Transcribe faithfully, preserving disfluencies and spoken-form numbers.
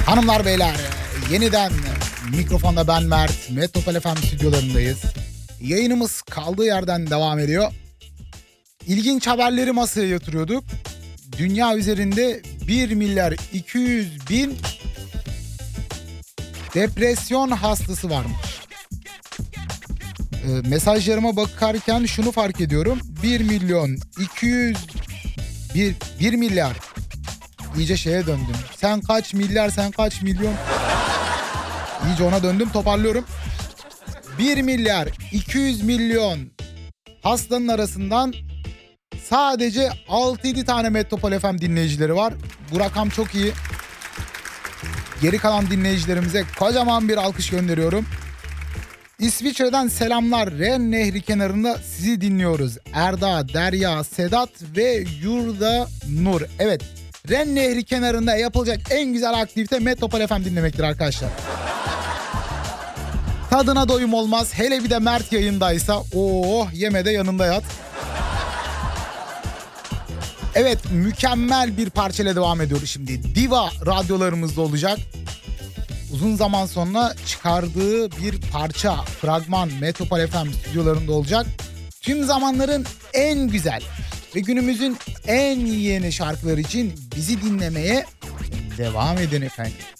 Hanımlar beyler, yeniden mikrofonda ben Mert, Metropol F M stüdyolarındayız. Yayınımız kaldığı yerden devam ediyor. İlginç haberleri masaya yatırıyorduk. Dünya üzerinde bir milyar iki yüz bin depresyon hastası varmış. E, mesajlarıma bakarken şunu fark ediyorum. bir milyon iki yüz bir, bir milyar iyice şeye döndüm. Sen kaç milyar, sen kaç milyon? İyice ona döndüm, toparlıyorum. bir milyar iki yüz milyon hastanın arasından sadece altı yedi tane Metropol F M dinleyicileri var. Bu rakam çok iyi. Geri kalan dinleyicilerimize kocaman bir alkış gönderiyorum. İsviçre'den selamlar. Ren Nehri kenarında sizi dinliyoruz. Erda, Derya, Sedat ve Yurda Nur. Evet, Ren Nehri kenarında yapılacak en güzel aktivite Metropol F M dinlemektir arkadaşlar. Tadına doyum olmaz. Hele bir de Mert yayındaysa oh, yeme de yanında yat. Evet, mükemmel bir parçayla devam ediyoruz şimdi. Diva radyolarımızda olacak. Uzun zaman sonra çıkardığı bir parça, fragman Metropol F M stüdyolarında olacak. Tüm zamanların en güzel ve günümüzün en yeni şarkıları için bizi dinlemeye devam edin efendim.